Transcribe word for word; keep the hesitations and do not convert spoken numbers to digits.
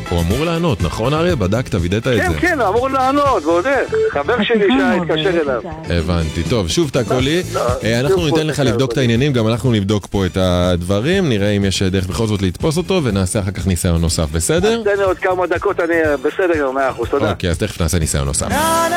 הוא אמור לענות, נכון אריה? בדקת, וידאת את כן, זה. כן, הוא אמור לענות, ועוד איך. חבר שלי שהתקשר אליו. הבנתי, טוב, שוב תקולי. לא, אנחנו שוב ניתן פה לך תקר, לבדוק את העניינים, גם אנחנו נבדוק פה את הדברים, נראה אם יש דרך בכל זאת לתפוס אותו, ונעשה אחר כך ניסיון נוסף, בסדר? תן לי עוד כמה דקות, אני בסדר, מאה אחוז, תודה. אוקיי, אז תכף נעשה ניסיון נוסף.